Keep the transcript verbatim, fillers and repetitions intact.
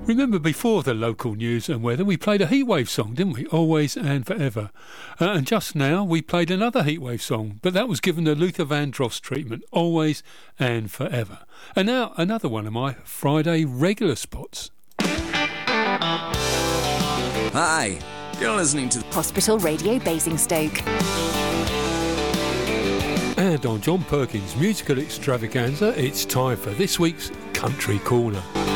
Remember before the local news and weather, we played a heatwave song, didn't we? Always and Forever. Uh, and just now we played another heatwave song, but that was given the Luther Vandross treatment, Always and Forever. And now another one of my Friday regular spots. Hi, you're listening to Hospital Radio Basingstoke. And on John Perkins' musical extravaganza, it's time for this week's Country Corner.